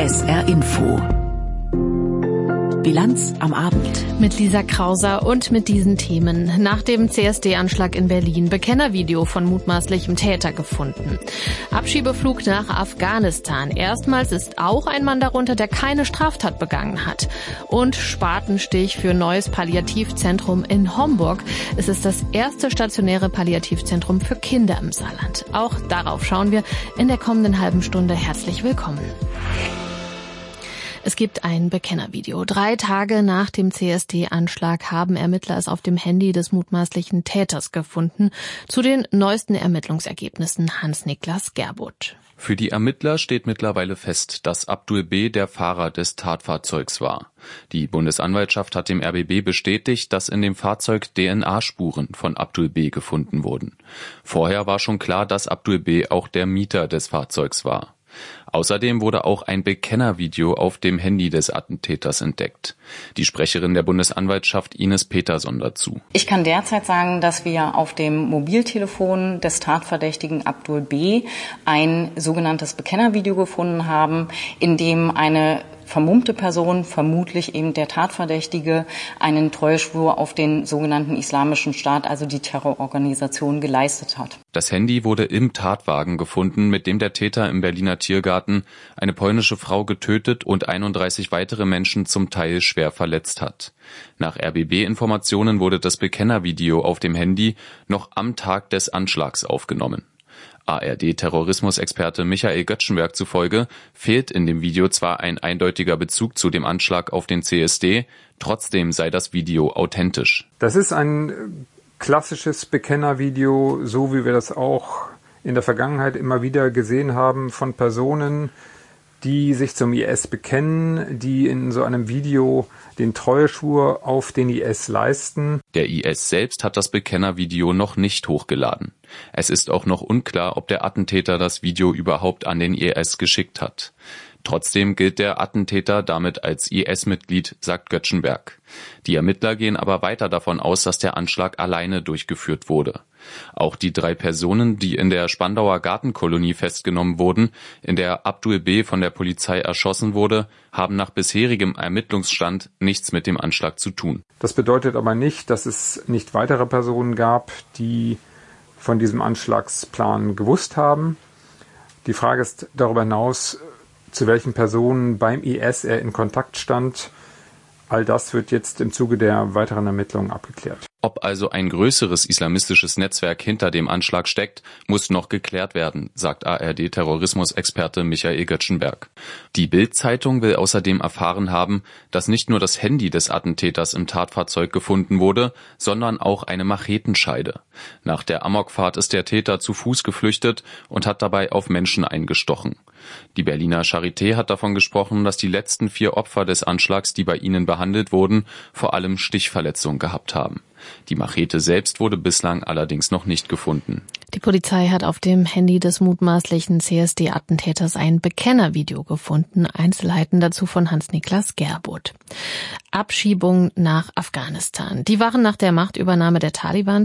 SR Info. Bilanz am Abend. Mit Lisa Krauser und mit diesen Themen. Nach dem CSD-Anschlag in Berlin Bekennervideo von mutmaßlichem Täter gefunden. Abschiebeflug nach Afghanistan. Erstmals ist auch ein Mann darunter, der keine Straftat begangen hat. Und Spatenstich für neues Palliativzentrum in Homburg. Es ist das erste stationäre Palliativzentrum für Kinder im Saarland. Auch darauf schauen wir in der kommenden halben Stunde. Herzlich willkommen. Es gibt ein Bekennervideo. 3 Tage nach dem CSD-Anschlag haben Ermittler es auf dem Handy des mutmaßlichen Täters gefunden. Zu den neuesten Ermittlungsergebnissen Hans-Niklas Gerbuth. Für die Ermittler steht mittlerweile fest, dass Abdul B. der Fahrer des Tatfahrzeugs war. Die Bundesanwaltschaft hat dem RBB bestätigt, dass in dem Fahrzeug DNA-Spuren von Abdul B. gefunden wurden. Vorher war schon klar, dass Abdul B. auch der Mieter des Fahrzeugs war. Außerdem wurde auch ein Bekennervideo auf dem Handy des Attentäters entdeckt. Die Sprecherin der Bundesanwaltschaft Ines Peterson dazu. Ich kann derzeit sagen, dass wir auf dem Mobiltelefon des Tatverdächtigen Abdul B. ein sogenanntes Bekennervideo gefunden haben, in dem eine vermummte Person, vermutlich eben der Tatverdächtige, einen Treueschwur auf den sogenannten Islamischen Staat, also die Terrororganisation, geleistet hat. Das Handy wurde im Tatwagen gefunden, mit dem der Täter im Berliner Tiergarten eine polnische Frau getötet und 31 weitere Menschen zum Teil schwer verletzt hat. Nach RBB-Informationen wurde das Bekennervideo auf dem Handy noch am Tag des Anschlags aufgenommen. ARD-Terrorismusexperte Michael Göttschenberg zufolge fehlt in dem Video zwar ein eindeutiger Bezug zu dem Anschlag auf den CSD, trotzdem sei das Video authentisch. Das ist ein klassisches Bekennervideo, so wie wir das auch in der Vergangenheit immer wieder gesehen haben von Personen, die sich zum IS bekennen, die in so einem Video den Treueschwur auf den IS leisten. Der IS selbst hat das Bekennervideo noch nicht hochgeladen. Es ist auch noch unklar, ob der Attentäter das Video überhaupt an den IS geschickt hat. Trotzdem gilt der Attentäter damit als IS-Mitglied, sagt Göttschenberg. Die Ermittler gehen aber weiter davon aus, dass der Anschlag alleine durchgeführt wurde. Auch die 3 Personen, die in der Spandauer Gartenkolonie festgenommen wurden, in der Abdul B. von der Polizei erschossen wurde, haben nach bisherigem Ermittlungsstand nichts mit dem Anschlag zu tun. Das bedeutet aber nicht, dass es nicht weitere Personen gab, die von diesem Anschlagsplan gewusst haben. Die Frage ist darüber hinaus, zu welchen Personen beim IS er in Kontakt stand. All das wird jetzt im Zuge der weiteren Ermittlungen abgeklärt. Ob also ein größeres islamistisches Netzwerk hinter dem Anschlag steckt, muss noch geklärt werden, sagt ARD-Terrorismusexperte Michael Göttschenberg. Die Bild-Zeitung will außerdem erfahren haben, dass nicht nur das Handy des Attentäters im Tatfahrzeug gefunden wurde, sondern auch eine Machetenscheide. Nach der Amokfahrt ist der Täter zu Fuß geflüchtet und hat dabei auf Menschen eingestochen. Die Berliner Charité hat davon gesprochen, dass die letzten 4 Opfer des Anschlags, die bei ihnen behandelt wurden, vor allem Stichverletzungen gehabt haben. Die Machete selbst wurde bislang allerdings noch nicht gefunden. Die Polizei hat auf dem Handy des mutmaßlichen CSD-Attentäters ein Bekennervideo gefunden. Einzelheiten dazu von Hans-Niklas Gerbuth. Abschiebung nach Afghanistan. Die waren nach der Machtübernahme der Taliban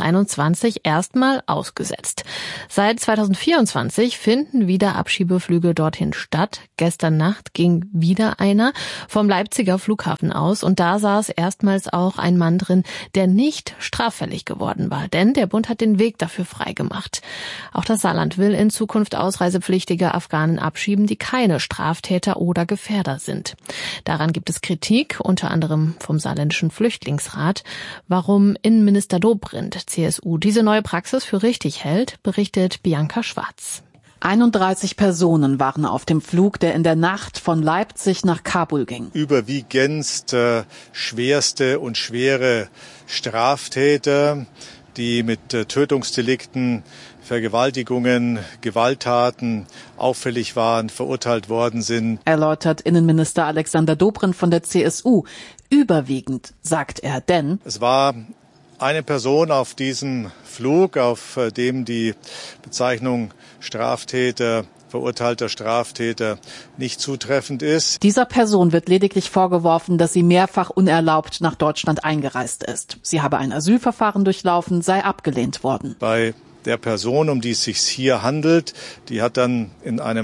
2021 erstmal ausgesetzt. Seit 2024 finden wieder Abschiebeflüge dorthin statt. Gestern Nacht ging wieder einer vom Leipziger Flughafen aus und da saß erstmals auch ein Mann drin, der nicht straffällig geworden war, denn der Bund hat den Weg dafür freigemacht. Auch das Saarland will in Zukunft ausreisepflichtige Afghanen abschieben, die keine Straftäter oder Gefährder sind. Daran gibt es Kritik, unter anderem vom Saarländischen Flüchtlingsrat. Warum Innenminister Dobrindt, CSU, diese neue Praxis für richtig hält, berichtet Bianca Schwarz. 31 Personen waren auf dem Flug, der in der Nacht von Leipzig nach Kabul ging. Überwiegend schwerste und schwere Straftäter, die mit Tötungsdelikten, Vergewaltigungen, Gewalttaten auffällig waren, verurteilt worden sind. Erläutert Innenminister Alexander Dobrindt von der CSU. Überwiegend, sagt er, denn es war eine Person auf diesem Flug, auf dem die Bezeichnung Straftäter, verurteilter Straftäter nicht zutreffend ist. Dieser Person wird lediglich vorgeworfen, dass sie mehrfach unerlaubt nach Deutschland eingereist ist. Sie habe ein Asylverfahren durchlaufen, sei abgelehnt worden. Bei der Person, um die es sich hier handelt, die hat dann in einem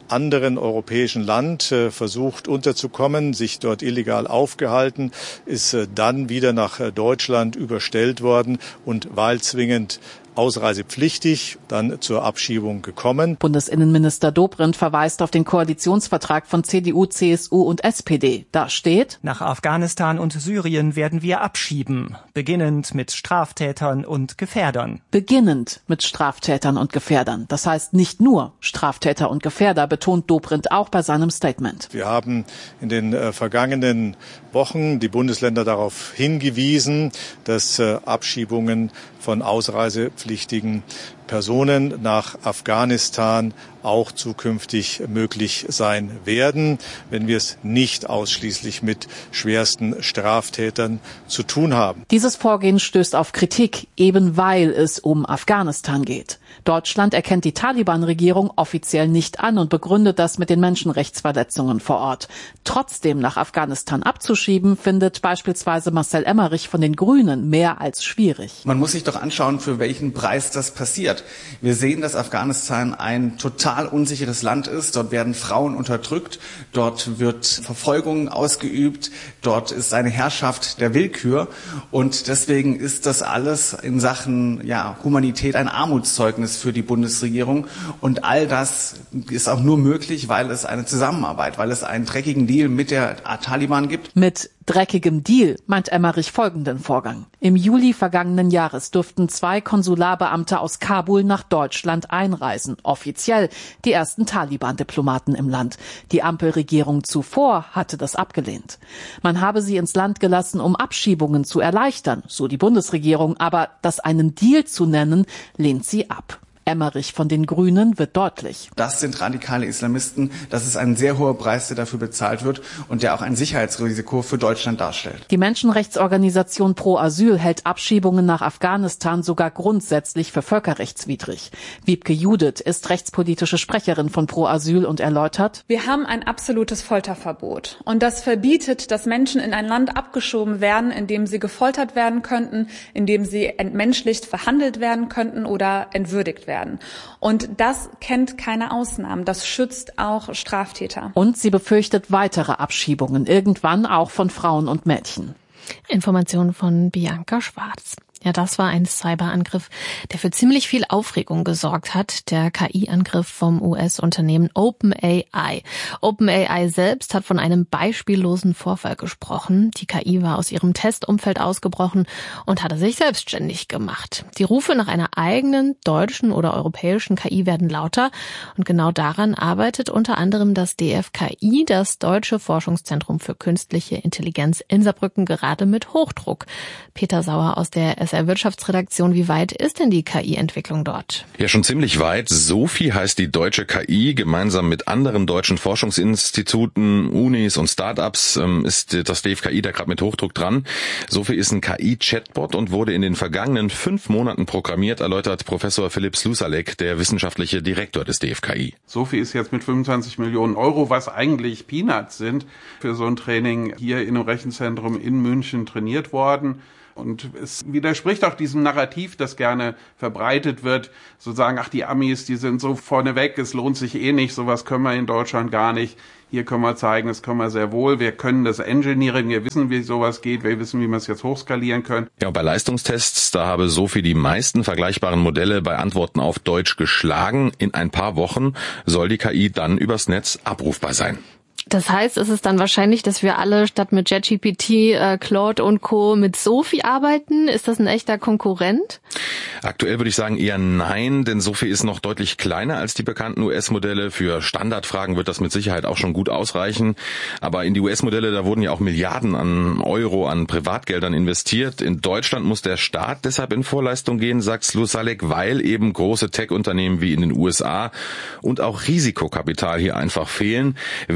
anderen europäischen Land versucht unterzukommen, sich dort illegal aufgehalten, ist dann wieder nach Deutschland überstellt worden und wahlzwingend ausreisepflichtig, dann zur Abschiebung gekommen. Bundesinnenminister Dobrindt verweist auf den Koalitionsvertrag von CDU, CSU und SPD. Da steht: Nach Afghanistan und Syrien werden wir abschieben, beginnend mit Straftätern und Gefährdern. Beginnend mit Straftätern und Gefährdern. Das heißt nicht nur Straftäter und Gefährder, betont Dobrindt auch bei seinem Statement. Wir haben in den vergangenen Wochen die Bundesländer darauf hingewiesen, dass Abschiebungen von ausreisepflichtigen Personen nach Afghanistan auch zukünftig möglich sein werden, wenn wir es nicht ausschließlich mit schwersten Straftätern zu tun haben. Dieses Vorgehen stößt auf Kritik, eben weil es um Afghanistan geht. Deutschland erkennt die Taliban-Regierung offiziell nicht an und begründet das mit den Menschenrechtsverletzungen vor Ort. Trotzdem nach Afghanistan abzuschieben, findet beispielsweise Marcel Emmerich von den Grünen mehr als schwierig. Man muss sich doch anschauen, für welchen Preis das passiert. Wir sehen, dass Afghanistan ein total unsicheres Land ist. Dort werden Frauen unterdrückt, dort wird Verfolgung ausgeübt, dort ist eine Herrschaft der Willkür. Und deswegen ist das alles in Sachen Humanität ein Armutszeugnis für die Bundesregierung. Und all das ist auch nur möglich, weil es eine Zusammenarbeit, weil es einen dreckigen Deal mit der Taliban gibt. Mit dreckigem Deal meint Emmerich folgenden Vorgang. Im Juli vergangenen Jahres durften 2 Konsularbeamte aus Kabul nach Deutschland einreisen. Offiziell die ersten Taliban-Diplomaten im Land. Die Ampelregierung zuvor hatte das abgelehnt. Man habe sie ins Land gelassen, um Abschiebungen zu erleichtern, so die Bundesregierung. Aber das einen Deal zu nennen, lehnt sie ab. Emmerich von den Grünen wird deutlich. Das sind radikale Islamisten. Das ist ein sehr hoher Preis, der dafür bezahlt wird und der auch ein Sicherheitsrisiko für Deutschland darstellt. Die Menschenrechtsorganisation Pro Asyl hält Abschiebungen nach Afghanistan sogar grundsätzlich für völkerrechtswidrig. Wiebke Judith ist rechtspolitische Sprecherin von Pro Asyl und erläutert: Wir haben ein absolutes Folterverbot. Und das verbietet, dass Menschen in ein Land abgeschoben werden, in dem sie gefoltert werden könnten, in dem sie entmenschlicht verhandelt werden könnten oder entwürdigt werden. Und das kennt keine Ausnahmen. Das schützt auch Straftäter. Und sie befürchtet weitere Abschiebungen, irgendwann auch von Frauen und Mädchen. Informationen von Bianca Schwarz. Ja, das war ein Cyberangriff, der für ziemlich viel Aufregung gesorgt hat. Der KI-Angriff vom US-Unternehmen OpenAI. OpenAI selbst hat von einem beispiellosen Vorfall gesprochen. Die KI war aus ihrem Testumfeld ausgebrochen und hatte sich selbstständig gemacht. Die Rufe nach einer eigenen deutschen oder europäischen KI werden lauter. Und genau daran arbeitet unter anderem das DFKI, das Deutsche Forschungszentrum für Künstliche Intelligenz in Saarbrücken, gerade mit Hochdruck. Peter Sauer aus der Wirtschaftsredaktion. Wie weit ist denn die KI-Entwicklung dort? Ja, schon ziemlich weit. SOFI heißt die deutsche KI. Gemeinsam mit anderen deutschen Forschungsinstituten, Unis und Startups ist das DFKI da gerade mit Hochdruck dran. SOFI ist ein KI-Chatbot und wurde in den vergangenen 5 Monaten programmiert, erläutert Professor Philipp Slusalek, der wissenschaftliche Direktor des DFKI. SOFI ist jetzt mit 25 Millionen Euro, was eigentlich Peanuts sind, für so ein Training hier in einem Rechenzentrum in München trainiert worden. Und es widerspricht auch diesem Narrativ, das gerne verbreitet wird, so sagen, ach, die Amis, die sind so vorneweg, es lohnt sich eh nicht, sowas können wir in Deutschland gar nicht. Hier können wir zeigen, das können wir sehr wohl. Wir können das Engineering, wir wissen, wie sowas geht, wir wissen, wie wir es jetzt hochskalieren können. Ja, und bei Leistungstests, da habe SOFI die meisten vergleichbaren Modelle bei Antworten auf Deutsch geschlagen. In ein paar Wochen soll die KI dann übers Netz abrufbar sein. Das heißt, es ist dann wahrscheinlich, dass wir alle statt mit ChatGPT, Claude und Co. mit SOFI arbeiten. Ist das ein echter Konkurrent? Aktuell würde ich sagen eher nein, denn SOFI ist noch deutlich kleiner als die bekannten US-Modelle. Für Standardfragen wird das mit Sicherheit auch schon gut ausreichen. Aber in die US-Modelle, da wurden ja auch Milliarden an Euro an Privatgeldern investiert. In Deutschland muss der Staat deshalb in Vorleistung gehen, sagt Slusalek, weil eben große Tech-Unternehmen wie in den USA und auch Risikokapital hier einfach fehlen. Wichtig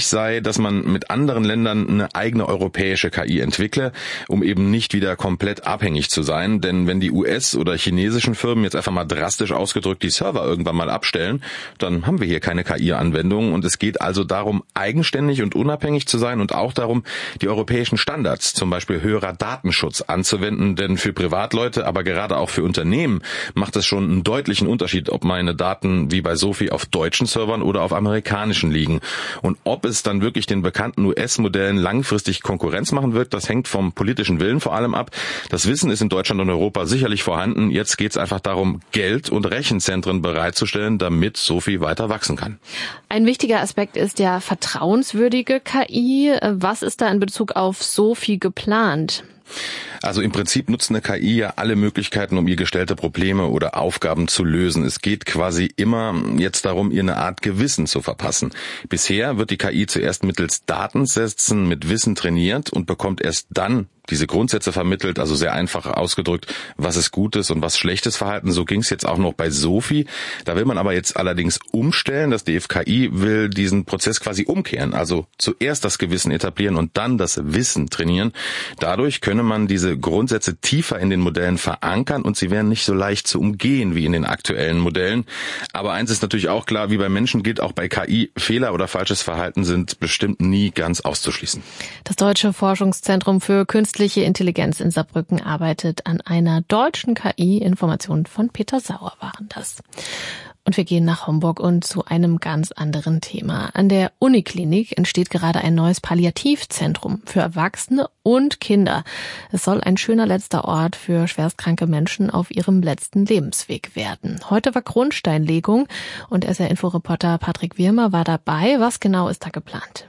wichtig sei, dass man mit anderen Ländern eine eigene europäische KI entwickle, um eben nicht wieder komplett abhängig zu sein. Denn wenn die US- oder chinesischen Firmen jetzt einfach mal drastisch ausgedrückt die Server irgendwann mal abstellen, dann haben wir hier keine KI-Anwendungen. Und es geht also darum, eigenständig und unabhängig zu sein und auch darum, die europäischen Standards, zum Beispiel höherer Datenschutz, anzuwenden. Denn für Privatleute, aber gerade auch für Unternehmen macht es schon einen deutlichen Unterschied, ob meine Daten wie bei Sophie auf deutschen Servern oder auf amerikanischen liegen. Und ob es dann wirklich den bekannten US-Modellen langfristig Konkurrenz machen wird, das hängt vom politischen Willen vor allem ab. Das Wissen ist in Deutschland und Europa sicherlich vorhanden. Jetzt geht es einfach darum, Geld und Rechenzentren bereitzustellen, damit Sophie weiter wachsen kann. Ein wichtiger Aspekt ist ja vertrauenswürdige KI. Was ist da in Bezug auf Sophie geplant? Also im Prinzip nutzt eine KI ja alle Möglichkeiten, um ihr gestellte Probleme oder Aufgaben zu lösen. Es geht quasi immer jetzt darum, ihr eine Art Gewissen zu verpassen. Bisher wird die KI zuerst mittels Datensätzen mit Wissen trainiert und bekommt erst dann diese Grundsätze vermittelt, also sehr einfach ausgedrückt, was ist gutes und was schlechtes Verhalten. So ging es jetzt auch noch bei Sophie. Da will man aber jetzt allerdings umstellen. Das DFKI will diesen Prozess quasi umkehren. Also zuerst das Gewissen etablieren und dann das Wissen trainieren. Dadurch könne man diese Grundsätze tiefer in den Modellen verankern und sie wären nicht so leicht zu umgehen wie in den aktuellen Modellen. Aber eins ist natürlich auch klar, wie bei Menschen gilt auch bei KI, Fehler oder falsches Verhalten sind bestimmt nie ganz auszuschließen. Das Deutsche Forschungszentrum für Künstliche Intelligenz in Saarbrücken arbeitet an einer deutschen KI. Informationen von Peter Sauer waren das. Und wir gehen nach Homburg und zu einem ganz anderen Thema. An der Uniklinik entsteht gerade ein neues Palliativzentrum für Erwachsene und Kinder. Es soll ein schöner letzter Ort für schwerstkranke Menschen auf ihrem letzten Lebensweg werden. Heute war Grundsteinlegung und SR-Info-Reporter Patrick Wirmer war dabei. Was genau ist da geplant?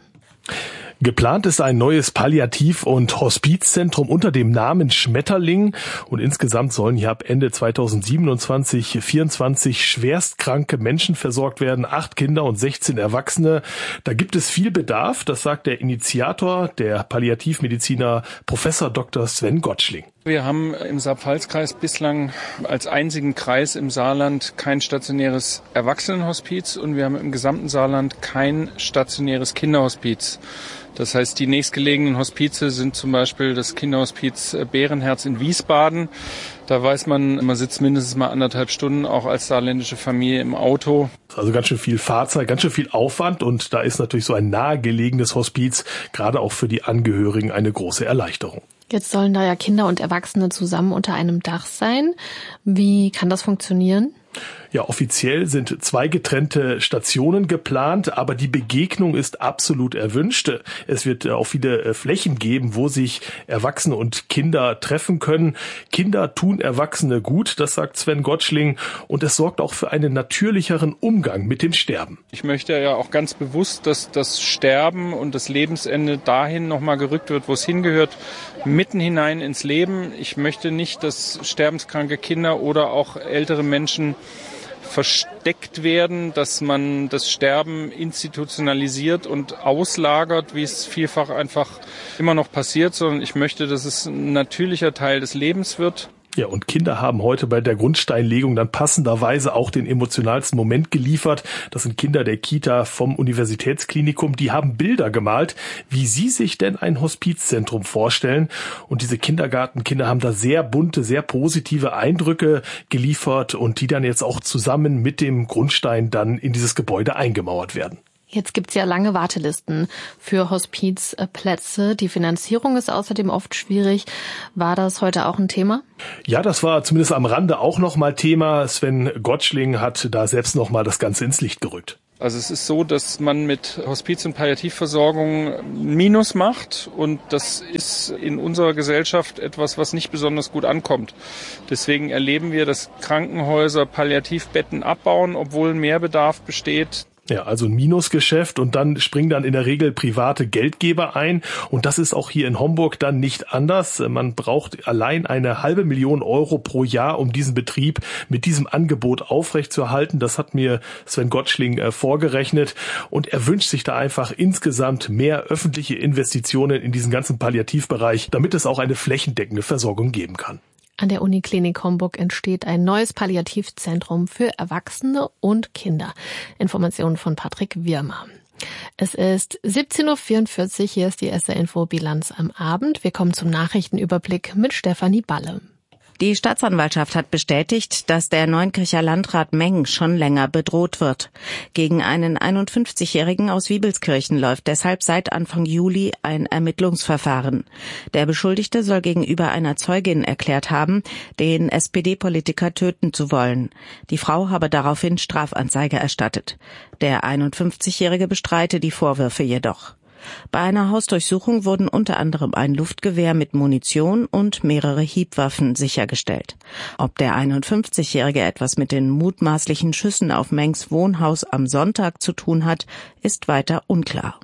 Geplant ist ein neues Palliativ- und Hospizzentrum unter dem Namen Schmetterling und insgesamt sollen hier ab Ende 2027 24 schwerstkranke Menschen versorgt werden, 8 Kinder und 16 Erwachsene. Da gibt es viel Bedarf, das sagt der Initiator, der Palliativmediziner Professor Dr. Sven Gottschling. Wir haben im Saarpfalz-Kreis bislang als einzigen Kreis im Saarland kein stationäres Erwachsenenhospiz und wir haben im gesamten Saarland kein stationäres Kinderhospiz. Das heißt, die nächstgelegenen Hospize sind zum Beispiel das Kinderhospiz Bärenherz in Wiesbaden. Da weiß man, man sitzt mindestens mal 1,5 Stunden auch als saarländische Familie im Auto. Also ganz schön viel Fahrzeit, ganz schön viel Aufwand und da ist natürlich so ein nahegelegenes Hospiz gerade auch für die Angehörigen eine große Erleichterung. Jetzt sollen da ja Kinder und Erwachsene zusammen unter einem Dach sein. Wie kann das funktionieren? Ja, offiziell sind 2 getrennte Stationen geplant, aber die Begegnung ist absolut erwünscht. Es wird auch viele Flächen geben, wo sich Erwachsene und Kinder treffen können. Kinder tun Erwachsene gut, das sagt Sven Gottschling, und es sorgt auch für einen natürlicheren Umgang mit dem Sterben. Ich möchte ja auch ganz bewusst, dass das Sterben und das Lebensende dahin nochmal gerückt wird, wo es hingehört, mitten hinein ins Leben. Ich möchte nicht, dass sterbenskranke Kinder oder auch ältere Menschen versteckt werden, dass man das Sterben institutionalisiert und auslagert, wie es vielfach einfach immer noch passiert, sondern ich möchte, dass es ein natürlicher Teil des Lebens wird. Ja, und Kinder haben heute bei der Grundsteinlegung dann passenderweise auch den emotionalsten Moment geliefert. Das sind Kinder der Kita vom Universitätsklinikum. Die haben Bilder gemalt, wie sie sich denn ein Hospizzentrum vorstellen. Und diese Kindergartenkinder haben da sehr bunte, sehr positive Eindrücke geliefert und die dann jetzt auch zusammen mit dem Grundstein dann in dieses Gebäude eingemauert werden. Jetzt gibt's ja lange Wartelisten für Hospizplätze. Die Finanzierung ist außerdem oft schwierig. War das heute auch ein Thema? Ja, das war zumindest am Rande auch nochmal Thema. Sven Gottschling hat da selbst nochmal das Ganze ins Licht gerückt. Also es ist so, dass man mit Hospiz- und Palliativversorgung Minus macht und das ist in unserer Gesellschaft etwas, was nicht besonders gut ankommt. Deswegen erleben wir, dass Krankenhäuser Palliativbetten abbauen, obwohl mehr Bedarf besteht. Ja, also ein Minusgeschäft und dann springen dann in der Regel private Geldgeber ein und das ist auch hier in Homburg dann nicht anders. Man braucht allein 500.000 Euro pro Jahr, um diesen Betrieb mit diesem Angebot aufrechtzuerhalten. Das hat mir Sven Gottschling vorgerechnet und er wünscht sich da einfach insgesamt mehr öffentliche Investitionen in diesen ganzen Palliativbereich, damit es auch eine flächendeckende Versorgung geben kann. An der Uniklinik Homburg entsteht ein neues Palliativzentrum für Erwachsene und Kinder. Informationen von Patrick Wirmer. Es ist 17.44 Uhr, hier ist die SR Info Bilanz am Abend. Wir kommen zum Nachrichtenüberblick mit Stefanie Balle. Die Staatsanwaltschaft hat bestätigt, dass der Neunkircher Landrat Meng schon länger bedroht wird. Gegen einen 51-Jährigen aus Wiebelskirchen läuft deshalb seit Anfang Juli ein Ermittlungsverfahren. Der Beschuldigte soll gegenüber einer Zeugin erklärt haben, den SPD-Politiker töten zu wollen. Die Frau habe daraufhin Strafanzeige erstattet. Der 51-Jährige bestreite die Vorwürfe jedoch. Bei einer Hausdurchsuchung wurden unter anderem ein Luftgewehr mit Munition und mehrere Hiebwaffen sichergestellt. Ob der 51-Jährige etwas mit den mutmaßlichen Schüssen auf Mengs Wohnhaus am Sonntag zu tun hat, ist weiter unklar.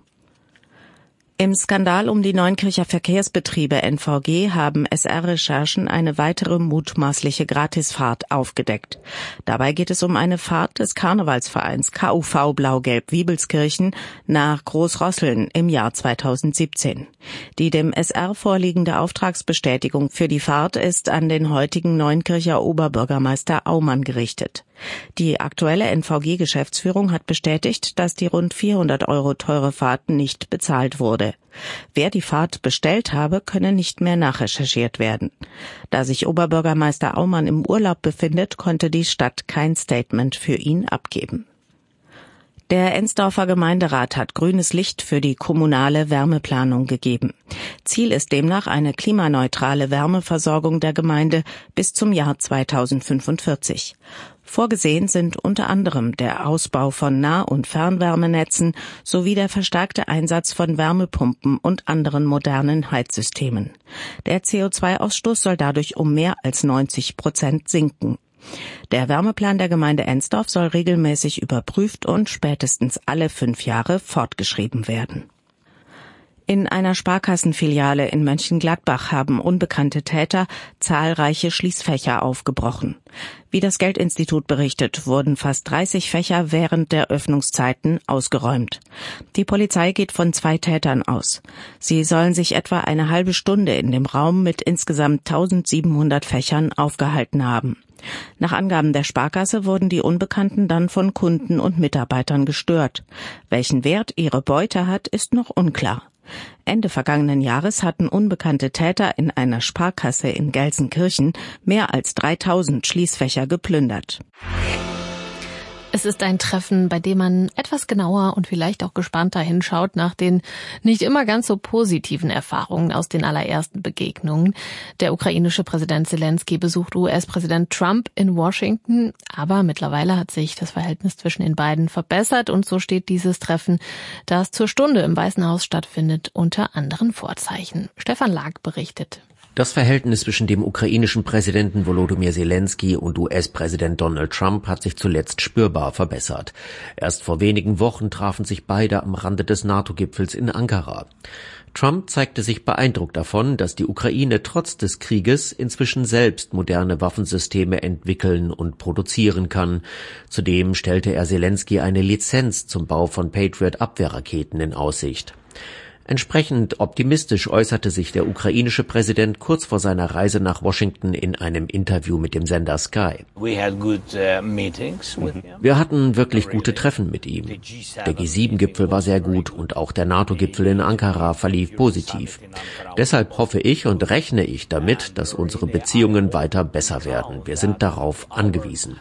Im Skandal um die Neunkircher Verkehrsbetriebe NVG haben SR-Recherchen eine weitere mutmaßliche Gratisfahrt aufgedeckt. Dabei geht es um eine Fahrt des Karnevalsvereins KUV Blau-Gelb Wiebelskirchen nach Großrosseln im Jahr 2017. Die dem SR vorliegende Auftragsbestätigung für die Fahrt ist an den heutigen Neunkircher Oberbürgermeister Aumann gerichtet. Die aktuelle NVG-Geschäftsführung hat bestätigt, dass die rund 400 € teure Fahrt nicht bezahlt wurde. Wer die Fahrt bestellt habe, könne nicht mehr nachrecherchiert werden. Da sich Oberbürgermeister Aumann im Urlaub befindet, konnte die Stadt kein Statement für ihn abgeben. Der Ensdorfer Gemeinderat hat grünes Licht für die kommunale Wärmeplanung gegeben. Ziel ist demnach eine klimaneutrale Wärmeversorgung der Gemeinde bis zum Jahr 2045. Vorgesehen sind unter anderem der Ausbau von Nah- und Fernwärmenetzen sowie der verstärkte Einsatz von Wärmepumpen und anderen modernen Heizsystemen. Der CO2-Ausstoß soll dadurch um mehr als 90% sinken. Der Wärmeplan der Gemeinde Ensdorf soll regelmäßig überprüft und spätestens alle 5 Jahre fortgeschrieben werden. In einer Sparkassenfiliale in Mönchengladbach haben unbekannte Täter zahlreiche Schließfächer aufgebrochen. Wie das Geldinstitut berichtet, wurden fast 30 Fächer während der Öffnungszeiten ausgeräumt. Die Polizei geht von 2 Tätern aus. Sie sollen sich etwa eine halbe Stunde in dem Raum mit insgesamt 1700 Fächern aufgehalten haben. Nach Angaben der Sparkasse wurden die Unbekannten dann von Kunden und Mitarbeitern gestört. Welchen Wert ihre Beute hat, ist noch unklar. Ende vergangenen Jahres hatten unbekannte Täter in einer Sparkasse in Gelsenkirchen mehr als 3000 Schließfächer geplündert. Es ist ein Treffen, bei dem man etwas genauer und vielleicht auch gespannter hinschaut nach den nicht immer ganz so positiven Erfahrungen aus den allerersten Begegnungen. Der ukrainische Präsident Zelensky besucht US-Präsident Trump in Washington, aber mittlerweile hat sich das Verhältnis zwischen den beiden verbessert und so steht dieses Treffen, das zur Stunde im Weißen Haus stattfindet, unter anderen Vorzeichen. Stefan Lag berichtet. Das Verhältnis zwischen dem ukrainischen Präsidenten Volodymyr Zelensky und US-Präsident Donald Trump hat sich zuletzt spürbar verbessert. Erst vor wenigen Wochen trafen sich beide am Rande des NATO-Gipfels in Ankara. Trump zeigte sich beeindruckt davon, dass die Ukraine trotz des Krieges inzwischen selbst moderne Waffensysteme entwickeln und produzieren kann. Zudem stellte er Zelensky eine Lizenz zum Bau von Patriot-Abwehrraketen in Aussicht. Entsprechend optimistisch äußerte sich der ukrainische Präsident kurz vor seiner Reise nach Washington in einem Interview mit dem Sender Sky. Wir hatten wirklich gute Treffen mit ihm. Der G7-Gipfel war sehr gut und auch der NATO-Gipfel in Ankara verlief positiv. Deshalb hoffe ich und rechne ich damit, dass unsere Beziehungen weiter besser werden. Wir sind darauf angewiesen.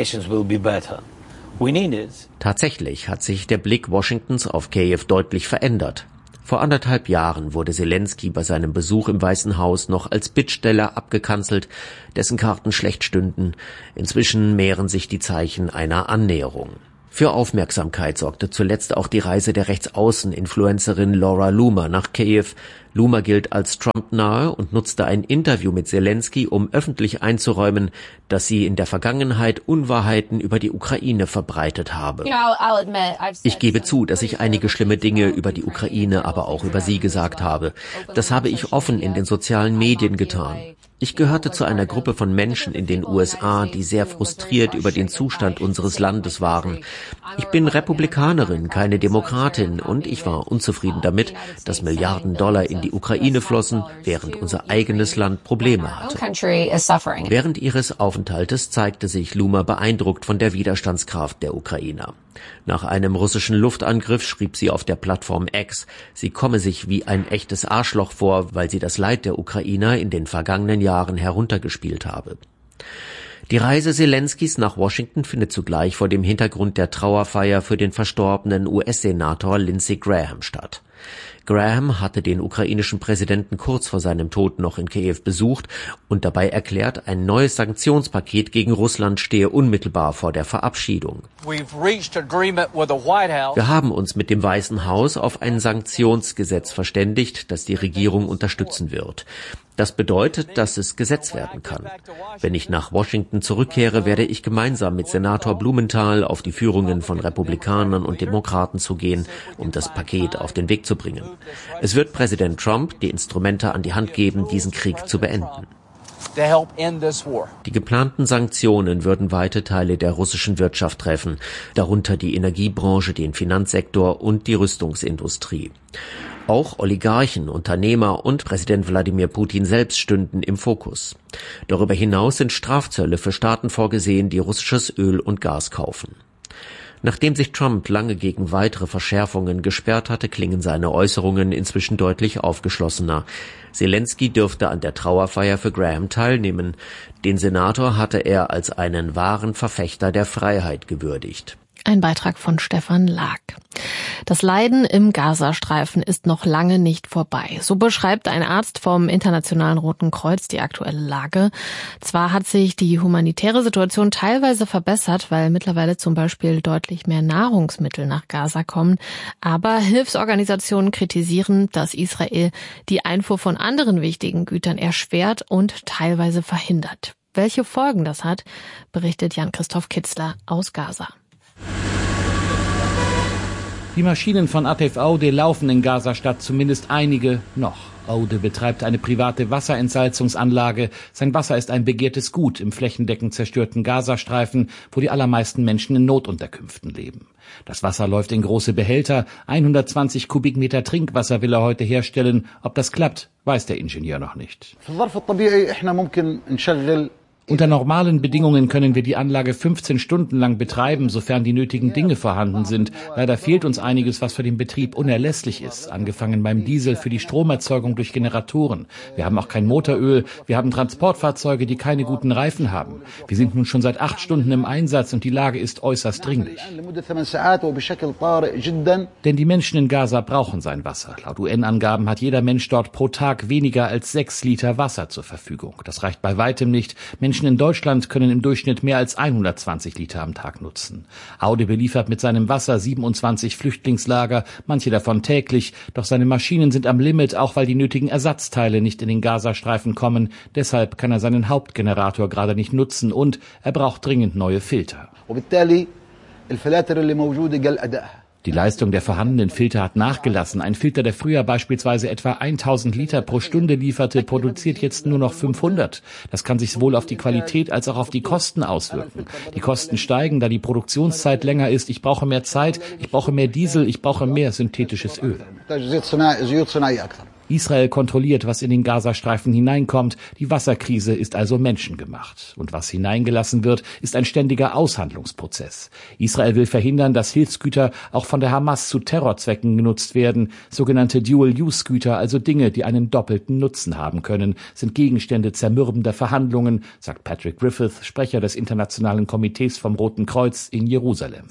Tatsächlich hat sich der Blick Washingtons auf Kiew deutlich verändert. Vor 1,5 Jahren wurde Zelensky bei seinem Besuch im Weißen Haus noch als Bittsteller abgekanzelt, dessen Karten schlecht stünden. Inzwischen mehren sich die Zeichen einer Annäherung. Für Aufmerksamkeit sorgte zuletzt auch die Reise der Rechtsaußen-Influencerin Laura Loomer nach Kiew. Loomer gilt als Trump-nahe und nutzte ein Interview mit Zelensky, um öffentlich einzuräumen, dass sie in der Vergangenheit Unwahrheiten über die Ukraine verbreitet habe. Ich gebe zu, dass ich einige schlimme Dinge über die Ukraine, aber auch über sie gesagt habe. Das habe ich offen in den sozialen Medien getan. Ich gehörte zu einer Gruppe von Menschen in den USA, die sehr frustriert über den Zustand unseres Landes waren. Ich bin Republikanerin, keine Demokratin, und ich war unzufrieden damit, dass Milliarden Dollar in in die Ukraine flossen, während unser eigenes Land Probleme hatte. Während ihres Aufenthaltes zeigte sich Luma beeindruckt von der Widerstandskraft der Ukrainer. Nach einem russischen Luftangriff schrieb sie auf der Plattform X, sie komme sich wie ein echtes Arschloch vor, weil sie das Leid der Ukrainer in den vergangenen Jahren heruntergespielt habe. Die Reise Selenskys nach Washington findet zugleich vor dem Hintergrund der Trauerfeier für den verstorbenen US-Senator Lindsey Graham statt. Graham hatte den ukrainischen Präsidenten kurz vor seinem Tod noch in Kiew besucht und dabei erklärt, ein neues Sanktionspaket gegen Russland stehe unmittelbar vor der Verabschiedung. Wir haben uns mit dem Weißen Haus auf ein Sanktionsgesetz verständigt, das die Regierung unterstützen wird. Das bedeutet, dass es Gesetz werden kann. Wenn ich nach Washington zurückkehre, werde ich gemeinsam mit Senator Blumenthal auf die Führungen von Republikanern und Demokraten zugehen, um das Paket auf den Weg zu bringen. Es wird Präsident Trump die Instrumente an die Hand geben, diesen Krieg zu beenden. Die geplanten Sanktionen würden weite Teile der russischen Wirtschaft treffen, darunter die Energiebranche, den Finanzsektor und die Rüstungsindustrie. Auch Oligarchen, Unternehmer und Präsident Wladimir Putin selbst stünden im Fokus. Darüber hinaus sind Strafzölle für Staaten vorgesehen, die russisches Öl und Gas kaufen. Nachdem sich Trump lange gegen weitere Verschärfungen gesperrt hatte, klingen seine Äußerungen inzwischen deutlich aufgeschlossener. Zelensky dürfte an der Trauerfeier für Graham teilnehmen. Den Senator hatte er als einen wahren Verfechter der Freiheit gewürdigt. Ein Beitrag von Stefan Lag. Das Leiden im Gazastreifen ist noch lange nicht vorbei. So beschreibt ein Arzt vom Internationalen Roten Kreuz die aktuelle Lage. Zwar hat sich die humanitäre Situation teilweise verbessert, weil mittlerweile zum Beispiel deutlich mehr Nahrungsmittel nach Gaza kommen, aber Hilfsorganisationen kritisieren, dass Israel die Einfuhr von anderen wichtigen Gütern erschwert und teilweise verhindert. Welche Folgen das hat, berichtet Jan-Christoph Kitzler aus Gaza. Die Maschinen von Atif Aude laufen in Gaza-Stadt, zumindest einige noch. Aude betreibt eine private Wasserentsalzungsanlage. Sein Wasser ist ein begehrtes Gut im flächendeckend zerstörten Gazastreifen, wo die allermeisten Menschen in Notunterkünften leben. Das Wasser läuft in große Behälter. 120 Kubikmeter Trinkwasser will er heute herstellen. Ob das klappt, weiß der Ingenieur noch nicht. Unter normalen Bedingungen können wir die Anlage 15 Stunden lang betreiben, sofern die nötigen Dinge vorhanden sind. Leider fehlt uns einiges, was für den Betrieb unerlässlich ist, angefangen beim Diesel für die Stromerzeugung durch Generatoren. Wir haben auch kein Motoröl, wir haben Transportfahrzeuge, die keine guten Reifen haben. Wir sind nun schon seit 8 Stunden im Einsatz und die Lage ist äußerst dringlich. Denn die Menschen in Gaza brauchen sein Wasser. Laut UN-Angaben hat jeder Mensch dort pro Tag weniger als 6 Liter Wasser zur Verfügung. Das reicht bei weitem nicht. Menschen in Deutschland können im Durchschnitt mehr als 120 Liter am Tag nutzen. Aude beliefert mit seinem Wasser 27 Flüchtlingslager, manche davon täglich. Doch seine Maschinen sind am Limit, auch weil die nötigen Ersatzteile nicht in den Gazastreifen kommen. Deshalb kann er seinen Hauptgenerator gerade nicht nutzen und er braucht dringend neue Filter. Die Leistung der vorhandenen Filter hat nachgelassen. Ein Filter, der früher beispielsweise etwa 1000 Liter pro Stunde lieferte, produziert jetzt nur noch 500. Das kann sich sowohl auf die Qualität als auch auf die Kosten auswirken. Die Kosten steigen, da die Produktionszeit länger ist. Ich brauche mehr Zeit, ich brauche mehr Diesel, ich brauche mehr synthetisches Öl. Israel kontrolliert, was in den Gazastreifen hineinkommt. Die Wasserkrise ist also menschengemacht. Und was hineingelassen wird, ist ein ständiger Aushandlungsprozess. Israel will verhindern, dass Hilfsgüter auch von der Hamas zu Terrorzwecken genutzt werden. Sogenannte Dual-Use-Güter, also Dinge, die einen doppelten Nutzen haben können, sind Gegenstände zermürbender Verhandlungen, sagt Patrick Griffith, Sprecher des Internationalen Komitees vom Roten Kreuz in Jerusalem.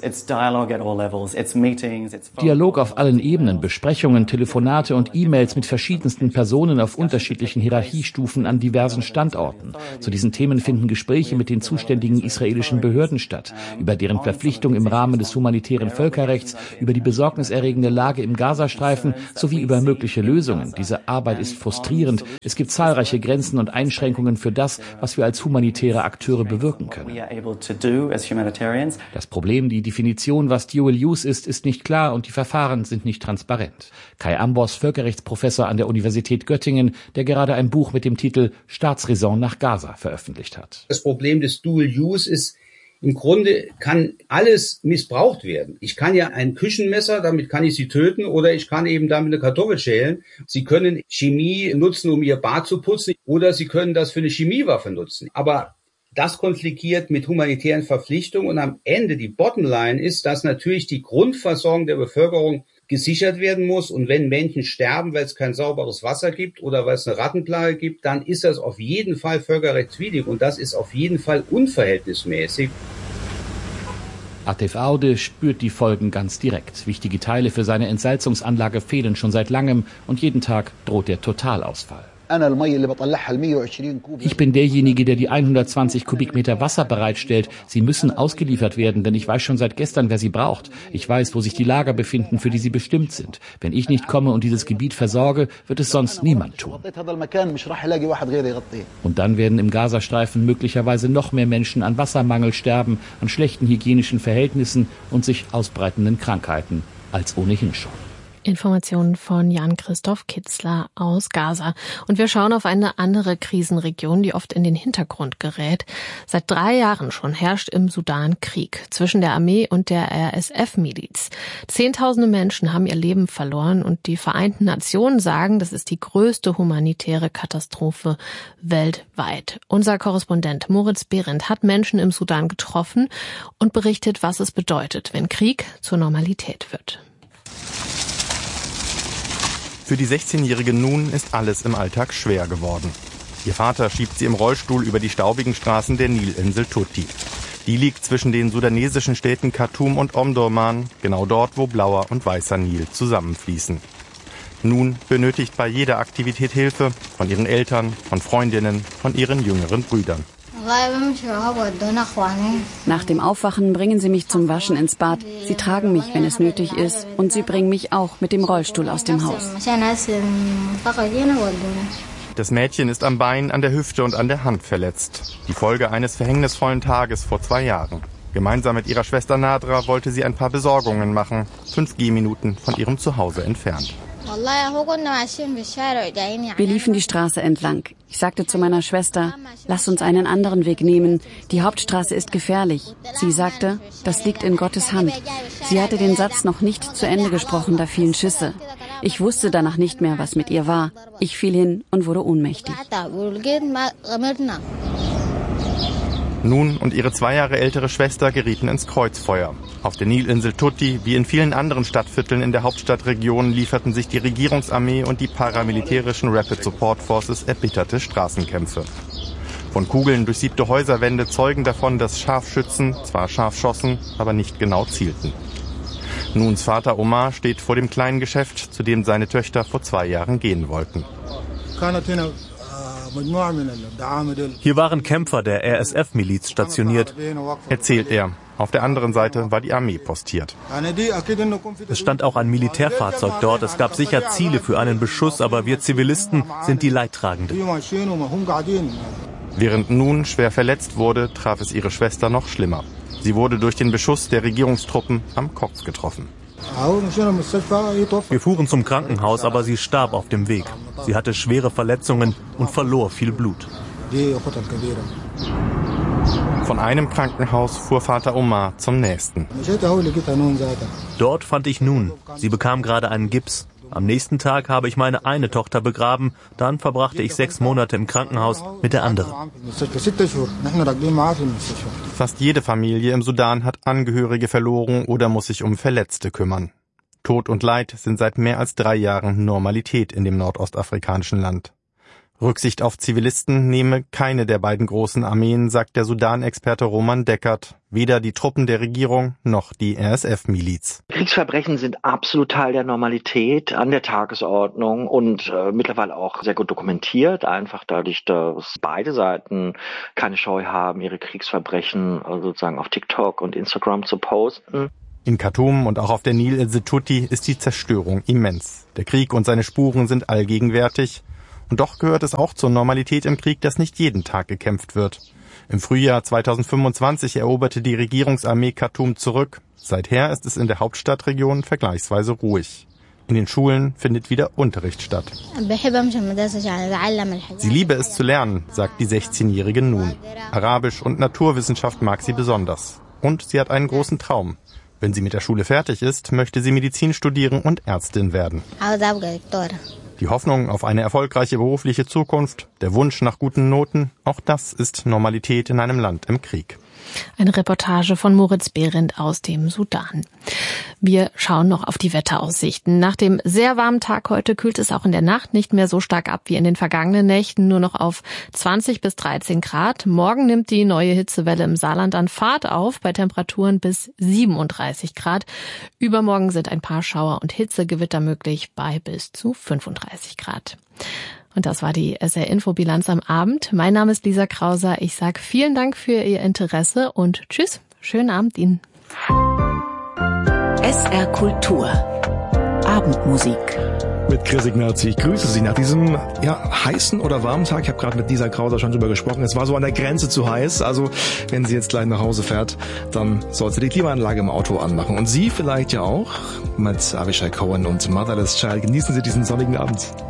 Dialog auf allen Ebenen, Besprechungen, Telefonate und E-Mails mit verschiedenen Personen auf unterschiedlichen Hierarchiestufen an diversen Standorten. Zu diesen Themen finden Gespräche mit den zuständigen israelischen Behörden statt, über deren Verpflichtung im Rahmen des humanitären Völkerrechts, über die besorgniserregende Lage im Gazastreifen sowie über mögliche Lösungen. Diese Arbeit ist frustrierend. Es gibt zahlreiche Grenzen und Einschränkungen für das, was wir als humanitäre Akteure bewirken können. Das Problem, die Definition, was Dual Use ist nicht klar und die Verfahren sind nicht transparent. Kai Ambos, Völkerrechtsprofessor an der Universität Göttingen, der gerade ein Buch mit dem Titel Staatsräson nach Gaza veröffentlicht hat. Das Problem des Dual Use ist Im Grunde kann alles missbraucht werden. Ich kann ja ein Küchenmesser, damit kann ich Sie töten, oder ich kann eben damit eine Kartoffel schälen. Sie können Chemie nutzen, um Ihr Bad zu putzen, oder Sie können das für eine Chemiewaffe nutzen. Aber das konfliktiert mit humanitären Verpflichtungen und am Ende die Bottomline ist, dass natürlich die Grundversorgung der Bevölkerung gesichert werden muss. Und wenn Menschen sterben, weil es kein sauberes Wasser gibt oder weil es eine Rattenplage gibt, dann ist das auf jeden Fall völkerrechtswidrig und das ist auf jeden Fall unverhältnismäßig. Atif Aude spürt die Folgen ganz direkt. Wichtige Teile für seine Entsalzungsanlage fehlen schon seit langem und jeden Tag droht der Totalausfall. Ich bin derjenige, der die 120 Kubikmeter Wasser bereitstellt. Sie müssen ausgeliefert werden, denn ich weiß schon seit gestern, wer sie braucht. Ich weiß, wo sich die Lager befinden, für die sie bestimmt sind. Wenn ich nicht komme und dieses Gebiet versorge, wird es sonst niemand tun. Und dann werden im Gazastreifen möglicherweise noch mehr Menschen an Wassermangel sterben, an schlechten hygienischen Verhältnissen und sich ausbreitenden Krankheiten als ohnehin schon. Informationen von Jan-Christoph Kitzler aus Gaza. Und wir schauen auf eine andere Krisenregion, die oft in den Hintergrund gerät. Seit 3 Jahren schon herrscht im Sudan Krieg zwischen der Armee und der RSF-Miliz. Zehntausende Menschen haben ihr Leben verloren und die Vereinten Nationen sagen, das ist die größte humanitäre Katastrophe weltweit. Unser Korrespondent Moritz Behrendt hat Menschen im Sudan getroffen und berichtet, was es bedeutet, wenn Krieg zur Normalität wird. Für die 16-jährige Nun ist alles im Alltag schwer geworden. Ihr Vater schiebt sie im Rollstuhl über die staubigen Straßen der Nilinsel Tuti. Die liegt zwischen den sudanesischen Städten Khartoum und Omdurman, genau dort, wo blauer und weißer Nil zusammenfließen. Nun benötigt bei jeder Aktivität Hilfe von ihren Eltern, von Freundinnen, von ihren jüngeren Brüdern. Nach dem Aufwachen bringen sie mich zum Waschen ins Bad. Sie tragen mich, wenn es nötig ist. Und sie bringen mich auch mit dem Rollstuhl aus dem Haus. Das Mädchen ist am Bein, an der Hüfte und an der Hand verletzt. Die Folge eines verhängnisvollen Tages vor 2 Jahren. Gemeinsam mit ihrer Schwester Nadra wollte sie ein paar Besorgungen machen, 5 Gehminuten von ihrem Zuhause entfernt. Wir liefen die Straße entlang. Ich sagte zu meiner Schwester, lass uns einen anderen Weg nehmen. Die Hauptstraße ist gefährlich. Sie sagte, das liegt in Gottes Hand. Sie hatte den Satz noch nicht zu Ende gesprochen, da fielen Schüsse. Ich wusste danach nicht mehr, was mit ihr war. Ich fiel hin und wurde ohnmächtig. Nun und ihre 2 Jahre ältere Schwester gerieten ins Kreuzfeuer. Auf der Nilinsel Tuti, wie in vielen anderen Stadtvierteln in der Hauptstadtregion, lieferten sich die Regierungsarmee und die paramilitärischen Rapid Support Forces erbitterte Straßenkämpfe. Von Kugeln durchsiebte Häuserwände zeugen davon, dass Scharfschützen zwar scharf schossen, aber nicht genau zielten. Nuns Vater Omar steht vor dem kleinen Geschäft, zu dem seine Töchter vor 2 Jahren gehen wollten. Hier waren Kämpfer der RSF-Miliz stationiert, erzählt er. Auf der anderen Seite war die Armee postiert. Es stand auch ein Militärfahrzeug dort. Es gab sicher Ziele für einen Beschuss, aber wir Zivilisten sind die Leidtragenden. Während Nun schwer verletzt wurde, traf es ihre Schwester noch schlimmer. Sie wurde durch den Beschuss der Regierungstruppen am Kopf getroffen. Wir fuhren zum Krankenhaus, aber sie starb auf dem Weg. Sie hatte schwere Verletzungen und verlor viel Blut. Von einem Krankenhaus fuhr Vater Omar zum nächsten. Dort fand ich Nun. Sie bekam gerade einen Gips. Am nächsten Tag habe ich meine eine Tochter begraben. Dann verbrachte ich 6 Monate im Krankenhaus mit der anderen. Fast jede Familie im Sudan hat Angehörige verloren oder muss sich um Verletzte kümmern. Tod und Leid sind seit mehr als 3 Jahren Normalität in dem nordostafrikanischen Land. Rücksicht auf Zivilisten nehme keine der beiden großen Armeen, sagt der Sudan-Experte Roman Deckert. Weder die Truppen der Regierung noch die RSF-Miliz. Kriegsverbrechen sind absolut Teil der Normalität, an der Tagesordnung und mittlerweile auch sehr gut dokumentiert. Einfach dadurch, dass beide Seiten keine Scheu haben, ihre Kriegsverbrechen sozusagen auf TikTok und Instagram zu posten. In Khartoum und auch auf der Nilinsel Tuti ist die Zerstörung immens. Der Krieg und seine Spuren sind allgegenwärtig. Und doch gehört es auch zur Normalität im Krieg, dass nicht jeden Tag gekämpft wird. Im Frühjahr 2025 eroberte die Regierungsarmee Khartoum zurück. Seither ist es in der Hauptstadtregion vergleichsweise ruhig. In den Schulen findet wieder Unterricht statt. Sie liebe es zu lernen, sagt die 16-jährige Nun. Arabisch und Naturwissenschaft mag sie besonders. Und sie hat einen großen Traum. Wenn sie mit der Schule fertig ist, möchte sie Medizin studieren und Ärztin werden. Die Hoffnung auf eine erfolgreiche berufliche Zukunft, der Wunsch nach guten Noten, auch das ist Normalität in einem Land im Krieg. Eine Reportage von Moritz Behrendt aus dem Sudan. Wir schauen noch auf die Wetteraussichten. Nach dem sehr warmen Tag heute kühlt es auch in der Nacht nicht mehr so stark ab wie in den vergangenen Nächten, nur noch auf 20 bis 13 Grad. Morgen nimmt die neue Hitzewelle im Saarland an Fahrt auf, bei Temperaturen bis 37 Grad. Übermorgen sind ein paar Schauer und Hitzegewitter möglich bei bis zu 35 Grad. Und das war die SR-Info-Bilanz am Abend. Mein Name ist Lisa Krauser. Ich sage vielen Dank für Ihr Interesse und tschüss. Schönen Abend Ihnen. SR Kultur. Abendmusik. Mit Chris Ignazi. Ich grüße Sie nach diesem heißen oder warmen Tag. Ich habe gerade mit Lisa Krauser schon drüber gesprochen. Es war so an der Grenze zu heiß. Also wenn sie jetzt gleich nach Hause fährt, dann sollte sie die Klimaanlage im Auto anmachen. Und Sie vielleicht ja auch. Mit Avishai Cohen und Motherless Child genießen Sie diesen sonnigen Abend.